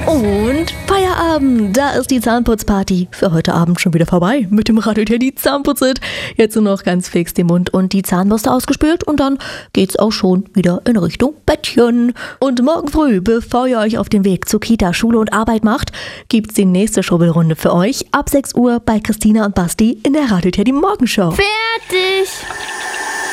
Und Feierabend, da ist die Zahnputzparty. Für heute Abend schon wieder vorbei mit dem Radio Teddy Zahnputz-Hit. Jetzt nur noch ganz fix den Mund und die Zahnbürste ausgespült und dann geht's auch schon wieder in Richtung Bettchen. Und morgen früh, bevor ihr euch auf den Weg zu Kita, Schule und Arbeit macht, gibt's die nächste Schrubbelrunde für euch ab 6 Uhr bei Christina und Basti in der Radio Teddy Morgenshow. Fertig!